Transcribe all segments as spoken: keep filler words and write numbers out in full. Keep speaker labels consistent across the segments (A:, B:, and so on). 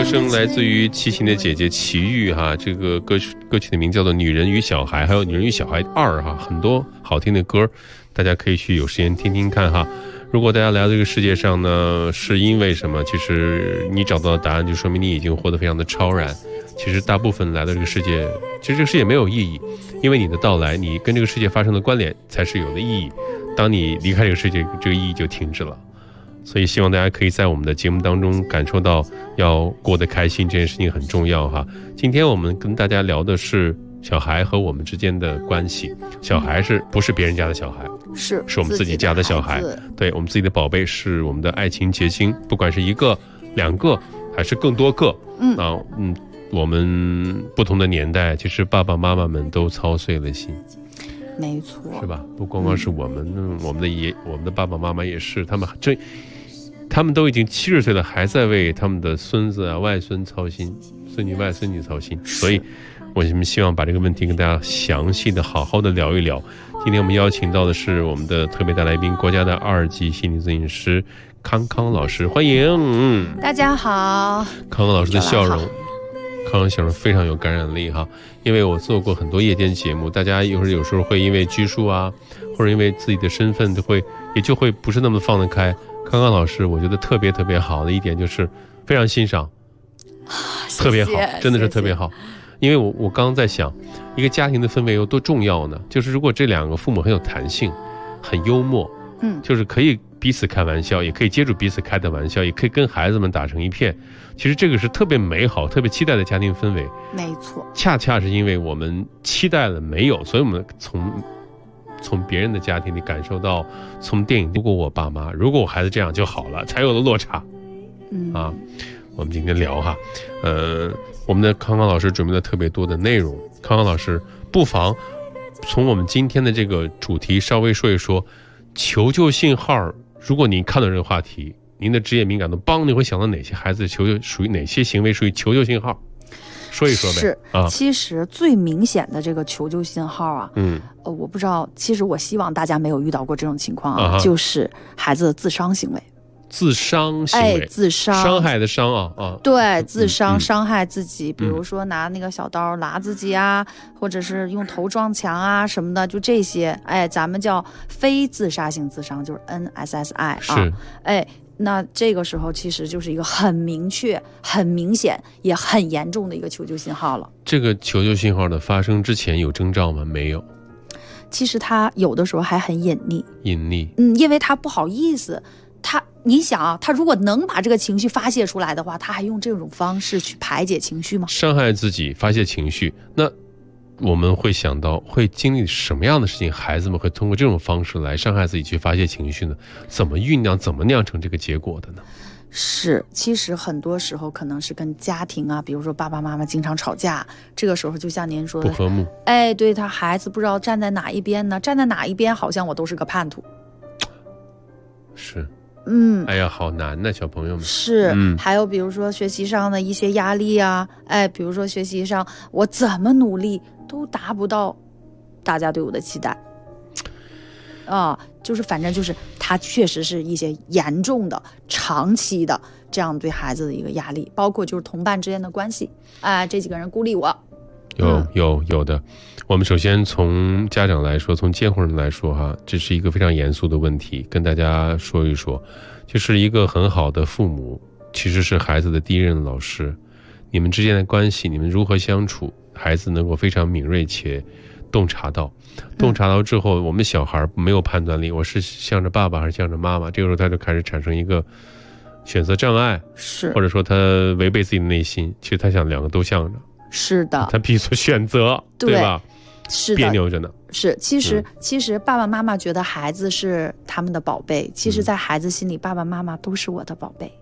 A: 声来自于齐秦的姐姐齐豫哈，这个歌曲歌曲的名叫做《女人与小孩》，还有《女人与小孩二》哈，很多好听的歌，大家可以去有时间听听看哈。如果大家来到这个世界上呢，是因为什么？其实你找到的答案，就说明你已经活得非常的超然。其实大部分来到这个世界，其实这个世界没有意义，因为你的到来，你跟这个世界发生的关联才是有的意义。当你离开这个世界，这个意义就停止了。所以希望大家可以在我们的节目当中感受到，要过得开心这件事情很重要哈。今天我们跟大家聊的是小孩和我们之间的关系。小孩是不是别人家的小孩？
B: 是
A: 是我们自己家的小孩。对，我们自己的宝贝是我们的爱情结晶，不管是一个、两个还是更多个。嗯啊，嗯，我们不同的年代，其实爸爸妈妈们都操碎了心。
B: 没错，
A: 是吧？不光光是我们，嗯、我们的爷，我们的爸爸妈妈也是，他们这，他们都已经七十岁了，还在为他们的孙子啊、外孙操心，孙女、外孙女操心。所以，我们希望把这个问题跟大家详细的、好好的聊一聊。今天我们邀请到的是我们的特别大来宾，国家的二级心理咨询师康康老师，欢迎。嗯，
B: 大家好。
A: 康康老师的笑容。康康笑容非常有感染力哈，因为我做过很多夜间节目，大家有时有时候会因为拘束啊，或者因为自己的身份，就会也就会不是那么放得开。康康老师，我觉得特别特别好的一点就是非常欣赏，特别好，真的是特别好。因为我我刚刚在想，一个家庭的氛围有多重要呢？就是如果这两个父母很有弹性，很幽默，嗯，就是可以彼此开玩笑，也可以接住彼此开的玩笑，也可以跟孩子们打成一片。其实这个是特别美好、特别期待的家庭氛围。
B: 没错，
A: 恰恰是因为我们期待了没有，所以我们从从别人的家庭里感受到，从电影如果我爸妈，如果我孩子这样就好了，才有了落差。嗯啊，我们今天聊哈，呃，我们的康康老师准备了特别多的内容。康康老师不妨从我们今天的这个主题稍微说一说求救信号。如果您看到这个话题，您的职业敏感度，帮你会想到哪些孩子求救属于哪些行为属于求救信号？说一说呗。
B: 是啊，其实最明显的这个求救信号啊，嗯，呃，我不知道，其实我希望大家没有遇到过这种情况啊，啊就是孩子的自伤行为。
A: 自伤行为，
B: 哎，自伤，
A: 伤害的伤啊啊，
B: 对，自伤、嗯、伤害自己，比如说拿那个小刀拉自己啊，嗯、或者是用头撞墙啊什么的，就这些，哎，咱们叫非自杀性自伤，就是 N S S I 啊，哎，那这个时候其实就是一个很明确、很明显、也很严重的一个求救信号了。
A: 这个求救信号的发生之前有征兆吗？没有。
B: 其实他有的时候还很隐匿，
A: 隐匿，
B: 嗯，因为他不好意思。他，你想啊，他如果能把这个情绪发泄出来的话，他还用这种方式去排解情绪吗？
A: 伤害自己，发泄情绪，那我们会想到会经历什么样的事情？孩子们会通过这种方式来伤害自己去发泄情绪呢？怎么酝酿，怎么酿成这个结果的呢？
B: 是，其实很多时候可能是跟家庭啊，比如说爸爸妈妈经常吵架，这个时候就像您说的
A: 不和睦，
B: 哎，对，他孩子不知道站在哪一边呢？站在哪一边，好像我都是个叛徒。
A: 是。
B: 嗯，
A: 哎呀，好难呐，小朋友们。
B: 是，嗯、还有比如说学习上的一些压力啊，哎，比如说学习上我怎么努力都达不到大家对我的期待，啊，就是反正就是他确实是一些严重的、长期的这样对孩子的一个压力，包括就是同伴之间的关系，哎，这几个人孤立我。
A: 有有有的，我们首先从家长来说，从监护人来说哈，这是一个非常严肃的问题，跟大家说一说，就是一个很好的父母其实是孩子的第一任老师，你们之间的关系，你们如何相处，孩子能够非常敏锐且洞察到，洞察到之后，我们小孩没有判断力，我是向着爸爸还是向着妈妈，这个时候他就开始产生一个选择障碍，
B: 是
A: 或者说他违背自己的内心，其实他想两个都向着。
B: 是的，
A: 他必须做选择， 对, 对吧？
B: 是的，
A: 别扭着呢。
B: 是，其实、嗯、其实爸爸妈妈觉得孩子是他们的宝贝，其实在孩子心里，嗯、爸爸妈妈都是我的宝贝。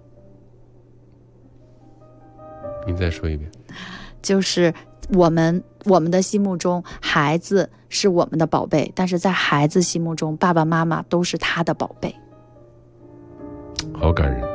A: 您再说一遍。
B: 就是我们我们的心目中，孩子是我们的宝贝，但是在孩子心目中，爸爸妈妈都是他的宝贝。
A: 好感人。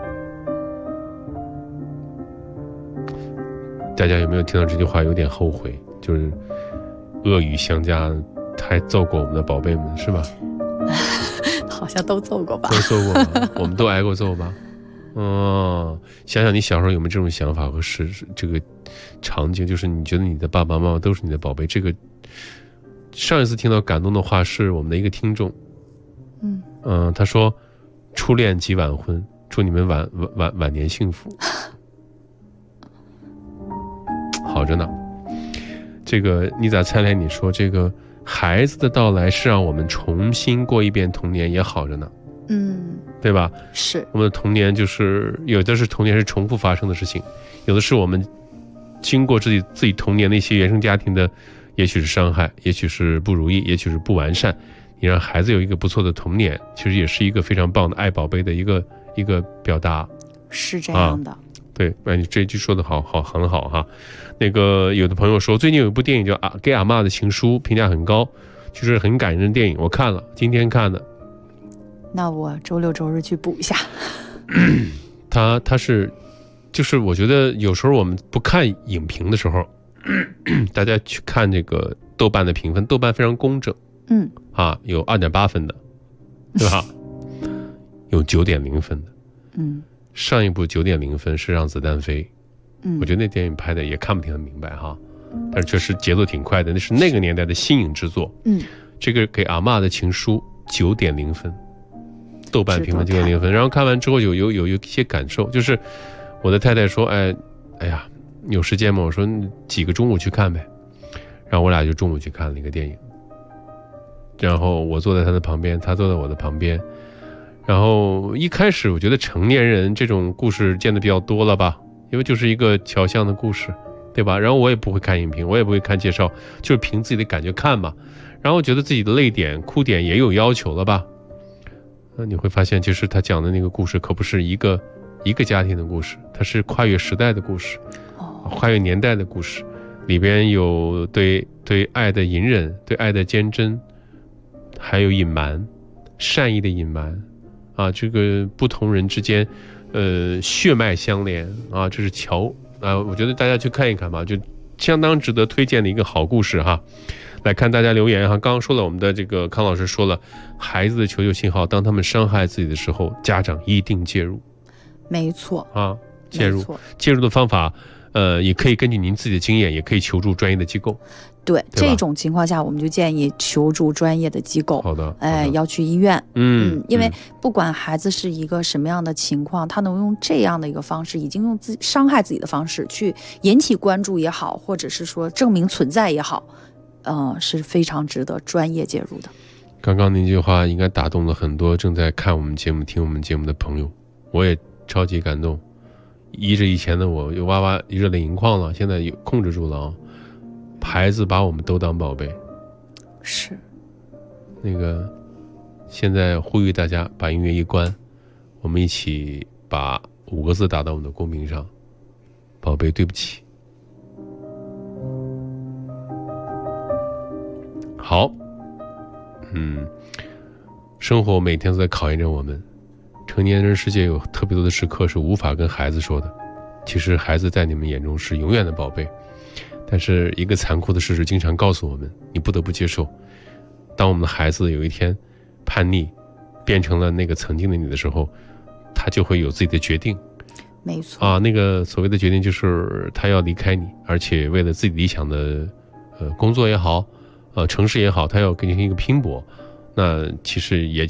A: 大家有没有听到这句话有点后悔，就是恶语相加，还揍过我们的宝贝们，是吧？
B: 好像都揍过吧，
A: 都揍过吧，我们都挨过揍吧。哦， 想想你小时候有没有这种想法和是这个场景，就是你觉得你的爸爸妈妈都是你的宝贝。这个上一次听到感动的话是我们的一个听众，嗯嗯、呃，他说初恋即晚婚，祝你们晚晚晚晚年幸福。好着呢。这个你咋猜来？你说这个孩子的到来是让我们重新过一遍童年，也好着呢。
B: 嗯，
A: 对吧？
B: 是
A: 我们的童年，就是有的是童年是重复发生的事情，有的是我们经过自己自己童年的一些原生家庭的，也许是伤害，也许是不如意，也许是不完善。你让孩子有一个不错的童年，其实也是一个非常棒的爱宝贝的一个一个表达。
B: 是这样的。
A: 啊对，哎，你这句说的好好很好哈。那个有的朋友说，最近有一部电影叫《啊给阿嬷的情书》，评价很高，就是很感人的电影，我看了，今天看的。
B: 那我周六周日去补一下。
A: 他他是，就是我觉得有时候我们不看影评的时候，大家去看这个豆瓣的评分，豆瓣非常公正，
B: 嗯，
A: 啊，有二点八分的，对吧？有九点零分的，
B: 嗯。
A: 上一部九点零分是《让子弹飞》，
B: 嗯，
A: 我觉得那电影拍的也看不挺很明白哈，但是确实节奏挺快的，那是那个年代的新颖之作。
B: 嗯，
A: 这个给阿嬷的情书九点零分，豆瓣评分九点零分。然后看完之后有有有有一些感受，就是我的太太说，哎哎呀，有时间吗？我说几个中午去看呗，然后我俩就中午去看了一个电影，然后我坐在她的旁边，她坐在我的旁边。然后一开始我觉得成年人这种故事见的比较多了吧，因为就是一个巧象的故事，对吧？然后我也不会看影评，我也不会看介绍，就是凭自己的感觉看嘛。然后觉得自己的泪点哭点也有要求了吧，那你会发现其实他讲的那个故事可不是一个一个家庭的故事，它是跨越时代的故事，跨越年代的故事，里边有对对爱的隐忍，对爱的坚贞，还有隐瞒，善意的隐瞒啊，这个不同人之间，呃，血脉相连啊，这是桥啊，我觉得大家去看一看吧，就相当值得推荐的一个好故事哈。来看大家留言哈，刚刚说了，我们的这个康老师说了，孩子的求救信号，当他们伤害自己的时候，家长一定介入。
B: 没错
A: 啊，介入，介入的方法，呃，也可以根据您自己的经验，也可以求助专业的机构。
B: 对，对这种情况下，我们就建议求助专业的机构。
A: 好的，
B: 哎，要去医院。
A: 嗯
B: 嗯，因为不管孩子是一个什么样的情况，他能用这样的一个方式，已经用自伤害自己的方式去引起关注也好，或者是说证明存在也好，呃，是非常值得专业介入的。
A: 刚刚那句话应该打动了很多正在看我们节目、听我们节目的朋友，我也超级感动。依着以前的我，又哇哇热泪盈眶了，现在有控制住了啊。孩子把我们都当宝贝，
B: 是。
A: 那个，现在呼吁大家把音乐一关，我们一起把五个字打到我们的公屏上：宝贝，对不起。好，嗯，生活每天都在考验着我们。成年人世界有特别多的时刻是无法跟孩子说的，其实孩子在你们眼中是永远的宝贝。但是一个残酷的事实经常告诉我们，你不得不接受，当我们的孩子有一天叛逆变成了那个曾经的你的时候，他就会有自己的决定。
B: 没错
A: 啊，那个所谓的决定就是他要离开你，而且为了自己理想的呃工作也好，呃城市也好，他要进行一个拼搏，那其实也